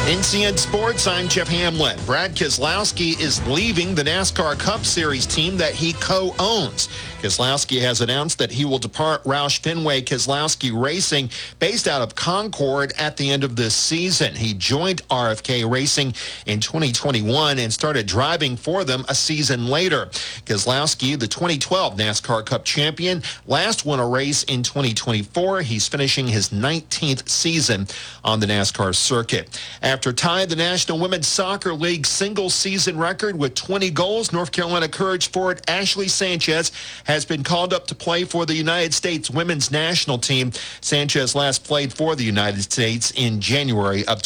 NCN Sports, I'm Jeff Hamlin. Brad Keselowski is leaving the NASCAR Cup Series team that he co-owns. Keselowski has announced that he will depart Roush Fenway Keselowski Racing, based out of Concord, at the end of this season. He joined RFK Racing in 2021 and started driving for them a season later. Keselowski, the 2012 NASCAR Cup champion, last won a race in 2024. He's finishing his 19th season on the NASCAR circuit. After tying the National Women's Soccer League single season record with 20 goals, North Carolina Courage forward Ashley Sanchez has been called up to play for the United States women's national team. Sanchez last played for the United States in January of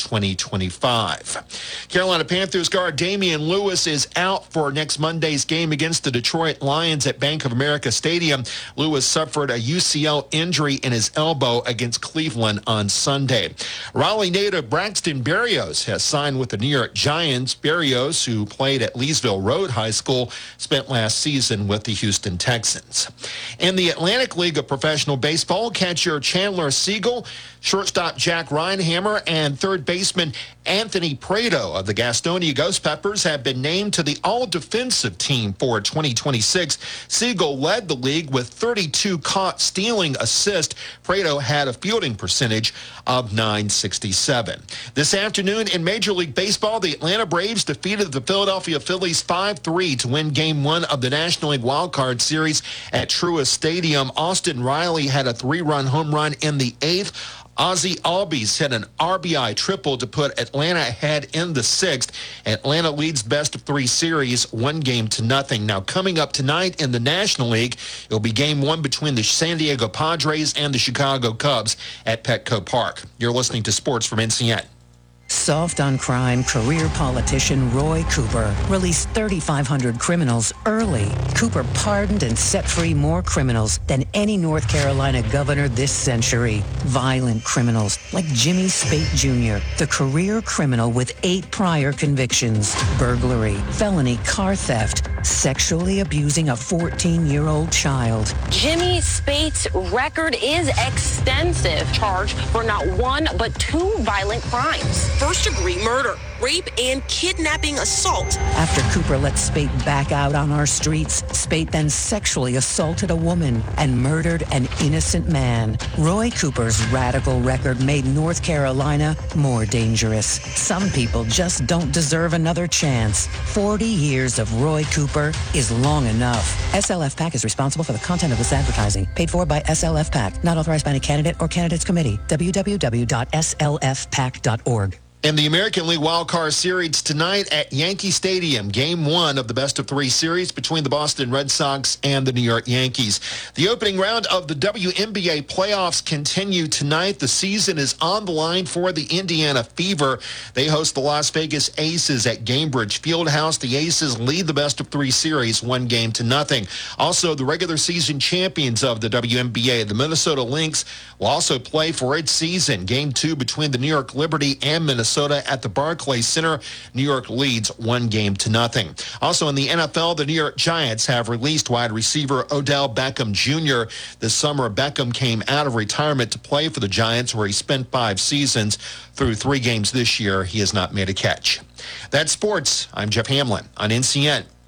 2025. Carolina Panthers guard Damian Lewis is out for next Monday's game against the Detroit Lions at Bank of America Stadium. Lewis suffered a UCL injury in his elbow against Cleveland on Sunday. Raleigh native Braxton Berrios has signed with the New York Giants. Berrios, who played at Leesville Road High School, spent last season with the Houston Texans. In the Atlantic League of Professional Baseball, catcher Chandler Siegel, shortstop Jack Reinhammer, and third baseman Anthony Prado of the Gastonia Ghost Peppers have been named to the All-Defensive Team for 2026. Siegel led the league with 32 caught stealing assists. Prado had a fielding percentage of .967. This afternoon in Major League Baseball, the Atlanta Braves defeated the Philadelphia Phillies 5-3 to win Game 1 of the National League Wild Card Series at Truist Stadium. Austin Riley had a 3-run home run in the 8th. Ozzie Albies hit an RBI triple to put Atlanta ahead in the 6th. Atlanta leads best of 3 series 1-0. Now, coming up tonight in the National League, it'll be Game 1 between the San Diego Padres and the Chicago Cubs at Petco Park. You're listening to Sports from NCN. Soft on crime, career politician Roy Cooper released 3,500 criminals early. Cooper pardoned and set free more criminals than any North Carolina governor this century. Violent criminals like Jimmy Spate Jr., the career criminal with 8 prior convictions: burglary, felony car theft, sexually abusing a 14-year-old child. Jimmy Spate's record is extensive, charged for not 1 but 2 violent crimes: first-degree murder, rape, and kidnapping assault. After Cooper let Spate back out on our streets, Spate then sexually assaulted a woman and murdered an innocent man. Roy Cooper's radical record made North Carolina more dangerous. Some people just don't deserve another chance. 40 years of Roy Cooper is long enough. SLF PAC is responsible for the content of this advertising. Paid for by SLF PAC. Not authorized by any candidate or candidates committee. www.slfpac.org. In the American League Wild Card Series tonight at Yankee Stadium, Game 1 of the best of 3 series between the Boston Red Sox and the New York Yankees. The opening round of the WNBA playoffs continue tonight. The season is on the line for the Indiana Fever. They host the Las Vegas Aces at Gainbridge Fieldhouse. The Aces lead the best of 3 series 1-0. Also, the regular season champions of the WNBA, the Minnesota Lynx, will also play for its season. Game 2 between the New York Liberty and Minnesota at the Barclays Center. New York leads 1-0. Also in the NFL, the New York Giants have released wide receiver Odell Beckham Jr. This summer, Beckham came out of retirement to play for the Giants, where he spent 5 seasons. Through 3 games this year, he has not made a catch. That's sports. I'm Jeff Hamlin on NCN.